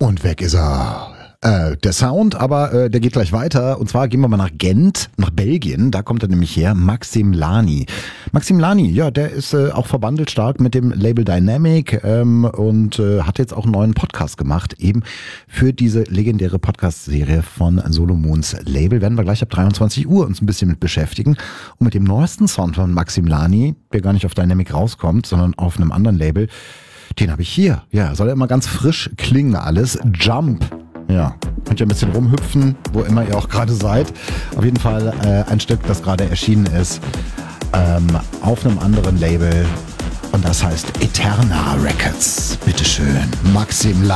Und weg ist er. Der Sound, aber der geht gleich weiter. Und zwar gehen wir mal nach Gent, nach Belgien. Da kommt er nämlich her, Maxim Lani. Maxim Lani, ja, der ist auch verbandelt stark mit dem Label Dynamic und hat jetzt auch einen neuen Podcast gemacht, eben für diese legendäre Podcast-Serie von Solomons Label. Werden wir gleich ab 23 Uhr uns ein bisschen mit beschäftigen. Und mit dem neuesten Sound von Maxim Lani, der gar nicht auf Dynamic rauskommt, sondern auf einem anderen Label, den habe ich hier. Ja, soll ja immer ganz frisch klingen alles. Jump. Ja, könnt ihr ein bisschen rumhüpfen, wo immer ihr auch gerade seid. Auf jeden Fall ein Stück, das gerade erschienen ist, auf einem anderen Label. Und das heißt Eterna Records. Bitteschön, Maxim Lani.